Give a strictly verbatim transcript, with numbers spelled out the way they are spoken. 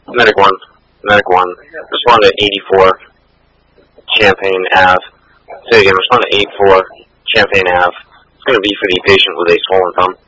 Medic one. Medic one. Respond to eighty-four Champaign Ave. Say again, respond to eighty-four Champaign Ave. It's going to be for the patient with a swollen thumb.